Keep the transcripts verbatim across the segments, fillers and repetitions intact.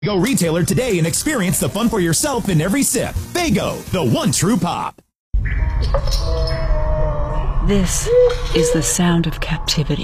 Go retailer today and experience the fun for yourself in every sip. Faygo, the one true pop. This is the sound of captivity.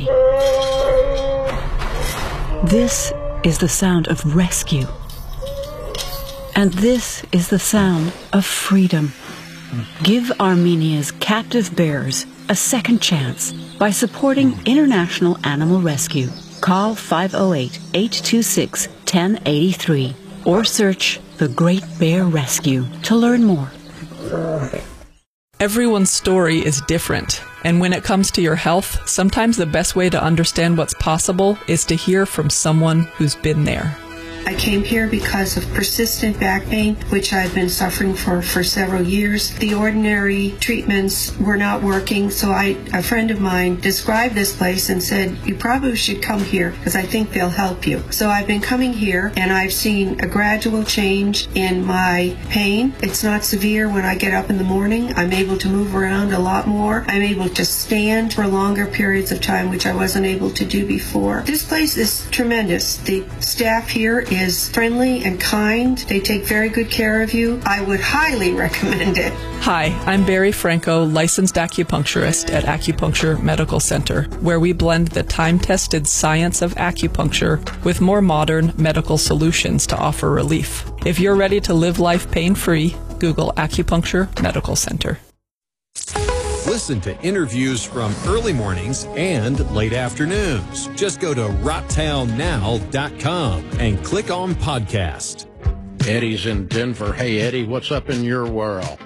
This is the sound of rescue. And this is the sound of freedom. Give Armenia's captive bears a second chance by supporting International Animal Rescue. Call five oh eight, eight two six, one oh eight three or search The Great Bear Rescue to learn more. Everyone's story is different, and when it comes to your health, sometimes the best way to understand what's possible is to hear from someone who's been there. I came here because of persistent back pain, which I've been suffering for, for several years. The ordinary treatments were not working, so I, a friend of mine described this place and said, you probably should come here because I think they'll help you. So I've been coming here, and I've seen a gradual change in my pain. It's not severe when I get up in the morning. I'm able to move around a lot more. I'm able to stand for longer periods of time, which I wasn't able to do before. This place is tremendous. The staff here is is friendly and kind. They take very good care of you. I would highly recommend it. Hi, I'm Barry Franco, licensed acupuncturist at Acupuncture Medical Center, where we blend the time-tested science of acupuncture with more modern medical solutions to offer relief. If you're ready to live life pain-free, Google Acupuncture Medical Center. Listen to interviews from early mornings and late afternoons. Just go to rocktown now dot com and click on podcast. Eddie's in Denver. Hey, Eddie, what's up in your world?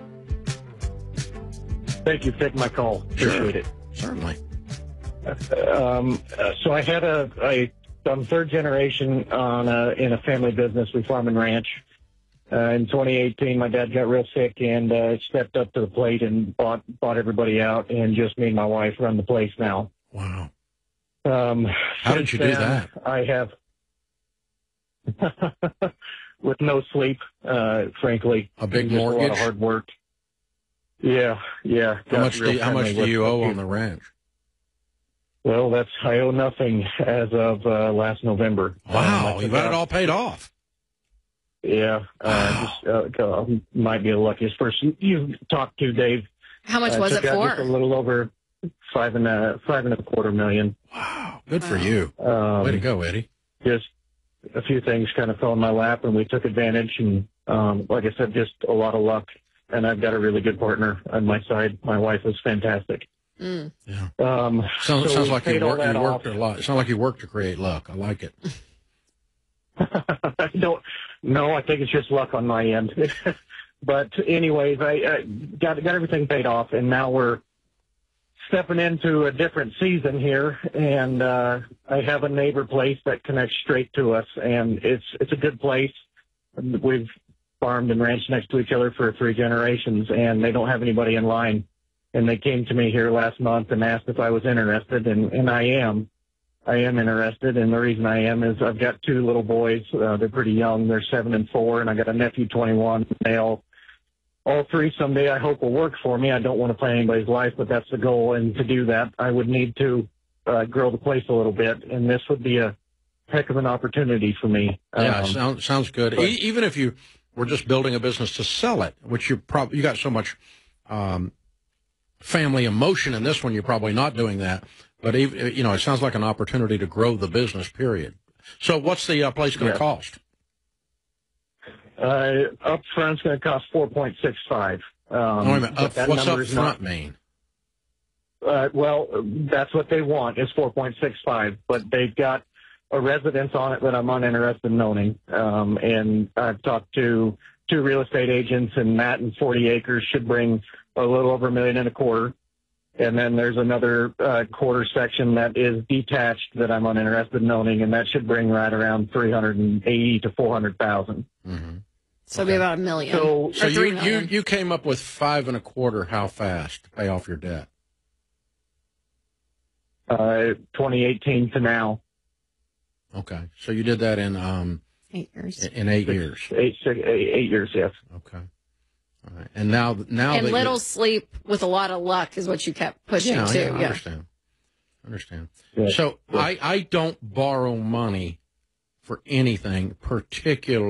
Thank you for taking my call. Appreciate Sure. it. Certainly. Um, uh, so I had a, I, I'm third generation on a, in a family business. We farm and ranch. Uh, in twenty eighteen, my dad got real sick and uh, stepped up to the plate and bought bought everybody out, and just me and my wife run the place now. Wow. Um, How did you do that? I have, with no sleep, uh, frankly. A big Just mortgage? A lot of hard work. Yeah, yeah. How much do you, how much do you owe on the ranch? Well, that's I owe nothing as of uh, last November. Wow, um, you've got it all paid off. Yeah, uh, just uh, might be the luckiest person you've talked to, Dave. How much uh, was it for? Just a little over five and a five and a quarter million. Wow, good for you. Um, Way to go, Eddie. Just a few things kind of fell in my lap, and we took advantage. And um, like I said, just a lot of luck. And I've got a really good partner on my side. My wife is fantastic. Mm. Yeah. Um, sounds so sounds we like you, paid all work, you that worked off. a lot. It sounds like you worked to create luck. I like it. I don't, no, I think it's just luck on my end. But anyways, I, I got got everything paid off, and now we're stepping into a different season here. And uh, I have a neighbor place that connects straight to us, and it's it's a good place. We've farmed and ranched next to each other for three generations, and they don't have anybody in line. And they came to me here last month and asked if I was interested, and, and I am. I am interested, and the reason I am is I've got two little boys. Uh, they're pretty young. They're seven and four, and I got a nephew, twenty-one. They all, all three someday I hope will work for me. I don't want to play anybody's life, but that's the goal. And to do that, I would need to uh, grow the place a little bit, and this would be a heck of an opportunity for me. Yeah, Um, sounds sounds good. but- E- even if you were just building a business to sell it, which you probably you got so much um, family emotion in this one, you're probably not doing that. But even, you know, it sounds like an opportunity to grow the business. Period. So, what's the uh, place going to Yeah. cost? Uh, up front's going to cost four point six five. Um, Oh, wait a minute. but Up, that what's up number is not- front mean? Uh, well, that's what they want is four point six five, but they've got a residence on it that I'm uninterested in owning. Um, and I've talked to two real estate agents, and that and forty acres should bring a little over a million and a quarter. And then there's another uh, quarter section that is detached that I'm uninterested in owning, and that should bring right around three hundred eighty to four hundred thousand. Mm-hmm. So it'll be about a million. So, or So you, three you million. you came up with five and a quarter. How fast to pay off your debt? uh, twenty eighteen to now, Okay, so you did that in um Eight years. in eight years. eight, six, eight, eight years, yes. Okay, all right. And now now And that little you- sleep with a lot of luck is what you kept pushing yeah, too. yeah, I Yeah. understand. Understand. Yeah. So Yeah. I I don't borrow money for anything, particularly